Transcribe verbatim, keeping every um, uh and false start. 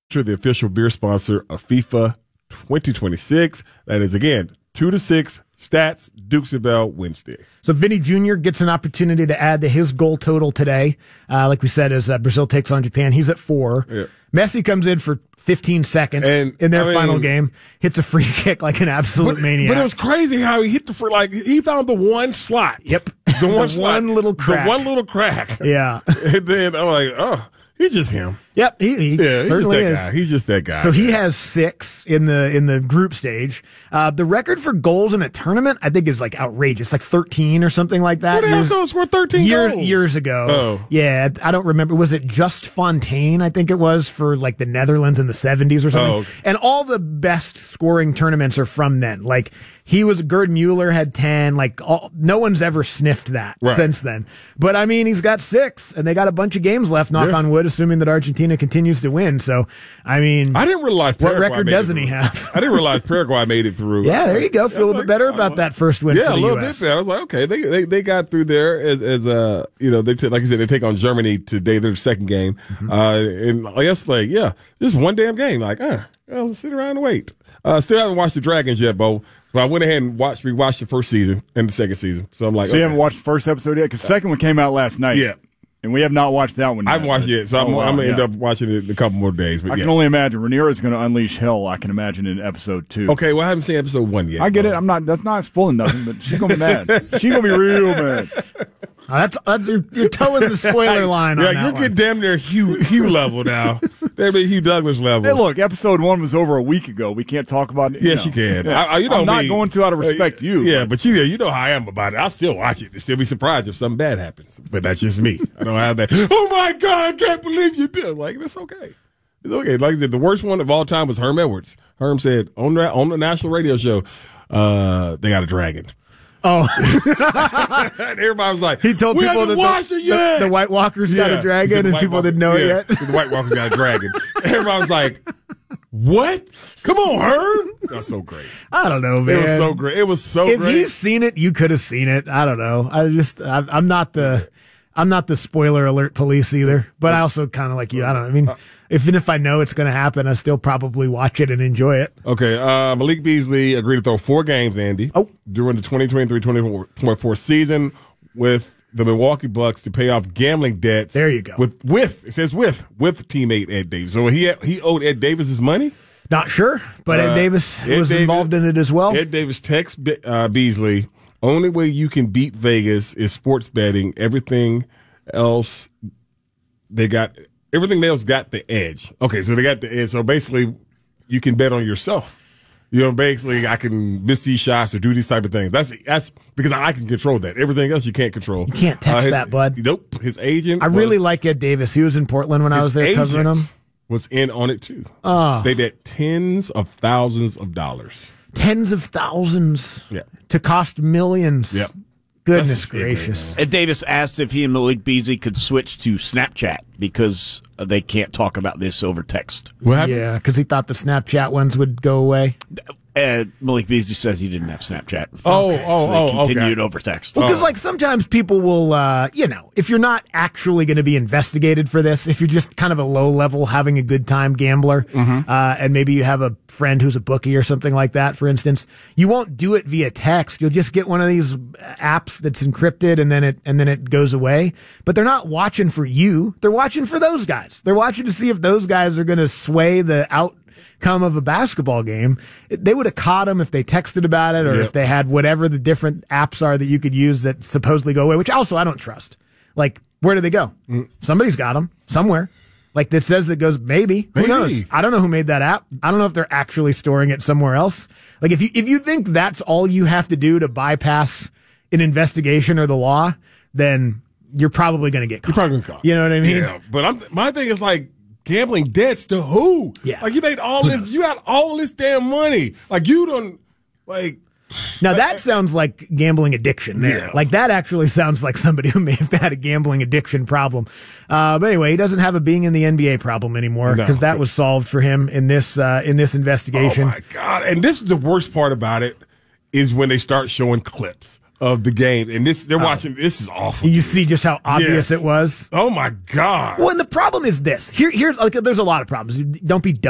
the official beer sponsor of FIFA twenty twenty-six. That is, again, two to six stats, Dukes and Bell Wednesday. So Vinny Junior gets an opportunity to add to his goal total today. Uh, like we said, as uh, Brazil takes on Japan, he's at four. Yeah. Messi comes in for fifteen seconds and, in their I mean, final game, hits a free kick like an absolute but, maniac. But it was crazy how he hit the free, like, he found the one slot. Yep. The one, the slot, one little crack. The one little crack. Yeah. And then I'm like, oh, he's just him. Yep, he, he yeah, certainly he's just that is. guy. He's just that guy. So man. he has six in the in the group stage. Uh, the record for goals in a tournament, I think, is like outrageous, like thirteen or something like that. What the hell years, goes for thirteen years, goals? years ago. Oh. Yeah, I don't remember. Was it just Fontaine? I think it was for like the Netherlands in the seventies or something. Oh. And all the best scoring tournaments are from then. Like he was, Gerd Mueller had ten. Like all, no one's ever sniffed that right. since then. But I mean, he's got six, and they got a bunch of games left. Knock yeah. on wood, assuming that Argentina continues to win. So, I mean, I didn't realize Paraguay what record made doesn't it he through. have? I didn't realize Paraguay made it through. Yeah, there you go. Feel a little like, bit better oh, about that first win. Yeah, for the a little U S. bit better. I was like, okay, they they, they got through there as as uh you know they t- like I said they take on Germany today, their second game, mm-hmm. uh and I guess like yeah, just one damn game. Like, uh, well, sit around and wait. Uh, still haven't watched the Dragons yet, Bo. But I went ahead and watched rewatched the first season and the second season. So I'm like, so okay. you haven't watched the first episode yet? Because the second one came out last night. Yeah. And we have not watched that one yet. I haven't watched it yet, so oh, I'm, wow, I'm going to end yeah. up watching it in a couple more days. But I yeah. can only imagine. Rhaenyra is going to unleash hell, I can imagine, in episode two. Okay, well, I haven't seen episode one yet. I get Bo. it. I'm not. That's not spoiling nothing, but she's going to be mad. She's going to be real mad. Oh, that's, that's you're, you're towing the spoiler line yeah, on that you're one. getting damn near Hugh, Hugh level now. Damn near Hugh Douglas level. Hey, look, episode one was over a week ago. We can't talk about it. Yes, know. you can. Yeah. I, I, you know I'm not me. going to out of respect uh, to you. Yeah, but, but you, you know how I am about it. I'll still watch it. Still be surprised if something bad happens. But that's just me. I don't have that. Oh my God, I can't believe you did. Like, that's okay. It's okay. Like I said, the worst one of all time was Herm Edwards. Herm said on the, on the national radio show, uh, they got a dragon. Oh, and everybody was like, he told we people that the, the, the White Walkers yeah. got a dragon, and White people Walker, didn't know yeah. it yet. The White Walkers got a dragon. Everybody was like, what? Come on, Herm. That's so great. I don't know, man. It was so great. It was so if great. If you've seen it, you could have seen it. I don't know. I just, I, I'm not the, I'm not the spoiler alert police either. But I also kind of like you. I don't know. I mean, even if I know it's going to happen, I still probably watch it and enjoy it. Okay. Uh, Malik Beasley agreed to throw four games, Andy, oh. during the twenty twenty-three twenty twenty-four season with the Milwaukee Bucks to pay off gambling debts. There you go. With, with, it says with, with teammate Ed Davis. So he, he owed Ed Davis his money? Not sure, but Ed uh, Davis Ed was Davis, involved in it as well. Ed Davis texts uh, Beasley, only way you can beat Vegas is sports betting. Everything else, they got, everything else got the edge. Okay, so they got the edge. So basically, you can bet on yourself. You know, basically, I can miss these shots or do these type of things. That's that's because I can control that. Everything else you can't control. You can't text uh, his, that, bud. Nope. His agent. I was, really like Ed Davis. He was in Portland when I was there covering him. Was in on it too. Oh. They bet tens of thousands of dollars. Tens of thousands. Yeah. To cost millions. Yep. Goodness gracious. Ed Davis asked if he and Malik Beasley could switch to Snapchat because they can't talk about this over text. What happened? Yeah, because he thought the Snapchat ones would go away. Uh, Malik Beasley says he didn't have Snapchat. Oh, okay. oh, so they oh, continued okay. over text. Well, because oh. like sometimes people will, uh, you know, if you're not actually going to be investigated for this, if you're just kind of a low level having a good time gambler, mm-hmm. uh, and maybe you have a friend who's a bookie or something like that, for instance, you won't do it via text. You'll just get one of these apps that's encrypted and then it and then it goes away. But they're not watching for you. They're watching for those guys. They're watching to see if those guys are going to sway the out. Come of a basketball game. They would have caught them if they texted about it or yep. if they had whatever the different apps are that you could use that supposedly go away, which also I don't trust. Like, where do they go? Mm. Somebody's got them somewhere. Like, that says that goes, maybe. maybe. Who knows? I don't know who made that app. I don't know if they're actually storing it somewhere else. Like, if you, if you think that's all you have to do to bypass an investigation or the law, then you're probably going to get caught. You're probably going to get caught. You know what I mean? Yeah, but I'm, my thing is like, gambling debts to who? Yeah. Like, you made all this, you got all this damn money. Like, you don't, like. Now, that sounds like gambling addiction there. Yeah. Like, that actually sounds like somebody who may have had a gambling addiction problem. Uh, but anyway, he doesn't have a being in the N B A problem anymore because No. that was solved for him in this, uh, in this investigation. Oh, my God. And this is the worst part about it is when they start showing clips of the game, and this they're watching. This is awful. You see just how obvious Yes. it was. Oh my God. Well, and the problem is this. Here, here's like, there's a lot of problems. Don't be dumb.